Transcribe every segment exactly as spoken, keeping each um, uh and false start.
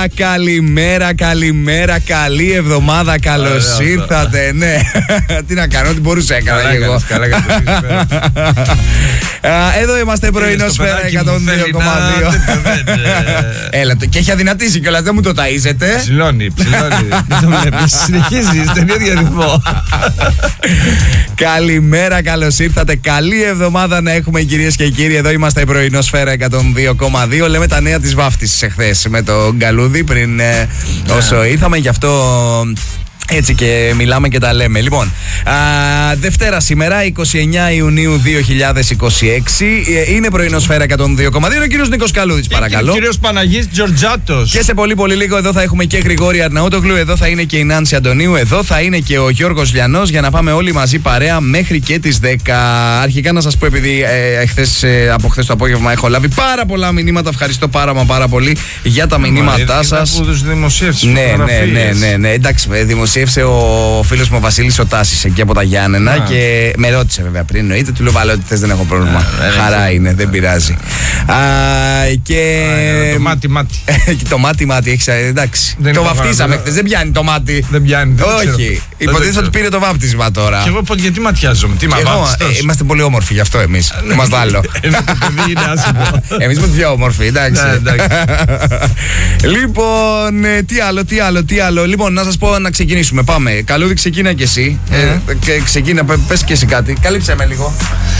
καλημέρα, καλημέρα, καλή εβδομάδα, καλώς ήρθατε. Ναι, τι να κάνω, ό,τι μπορούσα έκανα και εγώ. Εδώ είμαστε, πρωινό Σφαίρα εκατόν δύο κόμμα δύο. Έλα, και έχει αδυνατήσει κιόλας, δεν μου το ταΐζετε. Ψηλώνει, ψηλώνει. Δεν το βλέπεις, συνεχίζει στον ίδιο ρυθμό. Καλημέρα, καλώς ήρθατε. Καλή εβδομάδα να έχουμε, κυρίες και κύριοι. Εδώ είμαστε, πρωινό Σφαίρα εκατόν δύο κόμμα δύο. Λέμε τα νέα της βάφτισης εχθές με το Γκαλούδι πριν ε, όσο ήρθαμε, γι' αυτό έτσι και μιλάμε και τα λέμε. Λοιπόν, α, Δευτέρα σήμερα, είκοσι εννέα Ιουνίου δύο χιλιάδες είκοσι έξι. Είναι πρωινό Σφαίρα εκατόν δύο κόμμα δύο. Είναι ο κύριος Νίκος Καλούδης, παρακαλώ. Και ο κύριος Παναγής Τζορτζάτος. Και σε πολύ πολύ λίγο εδώ θα έχουμε και Γρηγόρη Αρναούτογλου. Εδώ θα είναι και η Νάνση Αντωνίου. Εδώ θα είναι και ο Γιώργος Λιανός, για να πάμε όλοι μαζί παρέα μέχρι και τις δέκα. Αρχικά να σας πω, επειδή ε, εχθές, ε, από χθες το απόγευμα έχω λάβει πάρα πολλά μηνύματα. Ευχαριστώ πάρα μα πάρα πολύ για τα μηνύματά σας. Ναι, ναι, ναι, ναι, ναι. Εντάξει, δημοσίευση. Ο φίλος μου ο Βασίλης ο Τάσης εκεί από τα Γιάννενα ah. και με ρώτησε βέβαια πριν, εννοείται, του λέω βάλε ό,τι θες, δεν έχω πρόβλημα. Ah, χαρά είναι, είναι, δεν πειράζει. Α, και... ah, το μάτι μάτι. Το μάτι μάτι, έχεις, εντάξει. Δεν το βαφτίσαμε χθες, δεν πιάνει το μάτι. Δεν πιάνει, δεν όχι. Υποτίθεται ότι πήρε το βάπτισμα τώρα. Και εγώ γιατί ματιάζομαι, τι μαβάπτιστος. Είμαστε πολύ όμορφοι γι' αυτό εμείς. Είμαστε άλλο. Εμείς είμαστε πιο όμορφοι, εντάξει. Λοιπόν, τι άλλο, τι άλλο, τι άλλο. Λοιπόν, να σας πω να ξεκινήσουμε. Πάμε. Καλούδη, ξεκίνα και εσύ. Mm. Ε, και ξεκίνα, πες και εσύ κάτι. Καλύψε με λίγο.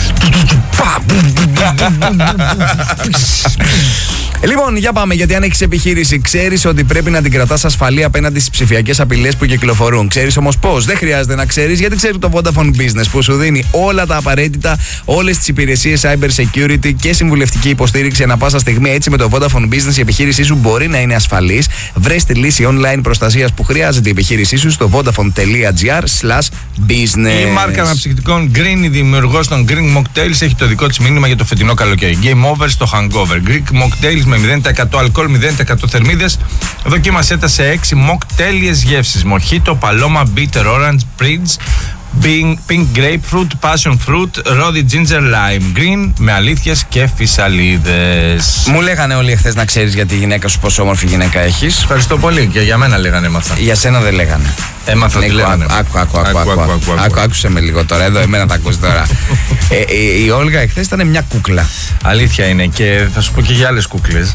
Λοιπόν, για πάμε. Γιατί αν έχεις επιχείρηση, ξέρεις ότι πρέπει να την κρατάς ασφαλή απέναντι στις ψηφιακές απειλές που κυκλοφορούν. Ξέρεις όμως πώς? Δεν χρειάζεται να ξέρεις, γιατί ξέρει το Vodafone Business που σου δίνει όλα τα απαραίτητα, όλες τις υπηρεσίες cyber security και συμβουλευτική υποστήριξη ανά πάσα στιγμή. Έτσι, με το Vodafone Business η επιχείρησή σου μπορεί να είναι ασφαλής. Βρες τη λύση online προστασίας που χρειάζεται η επιχείρησή σου στο vodafone.gr slash business. Η μάρκα αναψυκτικών Green, η δημιουργός των Greek Mocktails, έχει το δικό της μήνυμα για το φετινό καλοκαίρι. Game over στο hangover. Greek Mocktails με μηδέν τοις εκατό αλκοόλ, μηδέν τοις εκατό θερμίδες. Δοκίμασέ τα σε έξι mocktailies γεύσεις. Mojito, Paloma, Bitter Orange, Bridge, Pink, pink Grapefruit, Passion Fruit, Rody Ginger Lime Green, με αλήθειες και φυσαλίδες. Μου λέγανε όλοι εχθές να ξέρεις για τη γυναίκα σου πόσο όμορφη γυναίκα έχεις. Ευχαριστώ πολύ, και για μένα λέγανε έμαθα. Για σένα δεν λέγανε. Έμαθα τι λέγανε. Άκου, άκου, άκου, άκου, άκου, άκουσε με λίγο τώρα, εδώ εμένα τα ακούς τώρα. Η Όλγα εχθές ήταν μια κούκλα. Αλήθεια είναι, και θα σου πω και για άλλες κούκλες.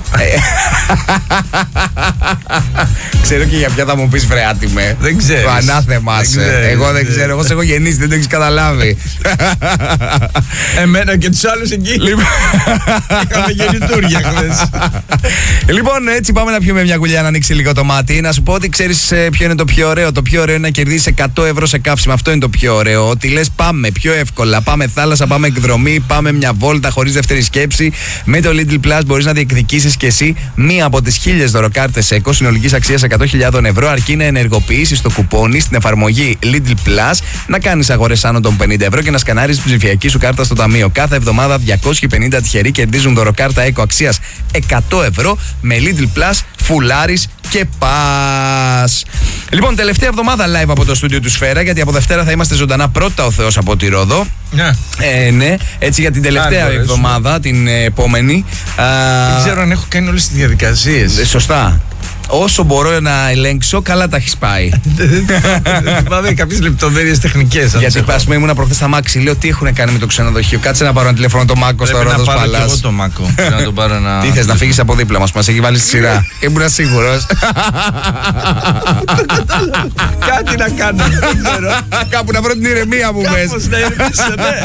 Ξέρω και για ποια θα μου πεις, βρεάτη με. Δεν ξέρεις. Το ανάθεμά σε. Εγώ δεν ξέρω, εγώ σε έχω γεννήσει, δεν το έχεις καταλάβει. Εμένα και τους άλλους εκεί. Είχαμε γεννητούρια χθες. Λοιπόν, έτσι πάμε να πιούμε μια γουλιά να ανοίξει λίγο το μάτι. Να σου πω ότι ξέρεις ποιο είναι το πιο ωραίο. Το πιο ωραίο είναι να κερδίσεις εκατό ευρώ σε καύσιμα. Αυτό είναι το πιο ωραίο. Ότι λες πάμε πιο εύκολα. Πάμε θάλασσα, πάμε εκδρομή, πάμε μια βόλτα χωρίς δεύτερη σκέψη. Με το Lidl Plus μπορείς να διεκδικήσεις και εσύ μία από τις χίλιες δωροκάρτες ΕΚΟ συνολικής αξίας εκατό χιλιάδες ευρώ, αρκεί να ενεργοποιήσεις το κουπόνι στην εφαρμογή Lidl Plus, να κάνεις αγορές άνω των πενήντα ευρώ και να σκανάρεις την ψηφιακή σου κάρτα στο ταμείο. Κάθε εβδομάδα διακόσιοι πενήντα τυχεροί κερδίζουν δωροκάρτα ΕΚΟ αξίας εκατό ευρώ με Lidl Plus, φουλάρεις και πας. Λοιπόν, τελευταία εβδομάδα live από το στούντιο του Σφαίρα, γιατί από Δευτέρα θα είμαστε ζωντανά, πρώτα ο Θεός από τη Ρόδο. Ναι. Ε, ναι, έτσι για την τελευταία Άρα, εβδομάδα, την επόμενη. Δεν ξέρω αν έχω κάνει όλες τις διαδικασίες. Σωστά. Όσο μπορώ να ελέγξω, καλά τα έχεις πάει. Δεν θυμάμαι κάποιες λεπτομέρειες τεχνικές. Γιατί ας πούμε ήμουν προχθές στα Μάξι, λέω τι έχουν κάνει με το ξενοδοχείο. Κάτσε να πάρω ένα τηλέφωνο το Μάκο στο Ρόδος Παλάς. Πρέπει να πάρω και εγώ το Μάκο. να τον πάρω να... Τι θες, να φύγεις από δίπλα μας, μας έχει βάλει στη σειρά. Ήμουν σίγουρος. Κάτι να κάνω, δεν ξέρω. Κάπου να βρω την ηρεμία μου μες. Κάπως να ηρεμήσω, ναι.